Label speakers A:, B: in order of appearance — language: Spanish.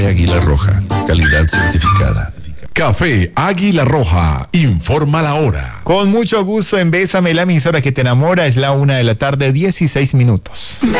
A: Águila Roja, calidad certificada.
B: Café Águila Roja, informa la hora.
C: Con mucho gusto en Bésame, la emisora que te enamora, es la 1:16 p.m.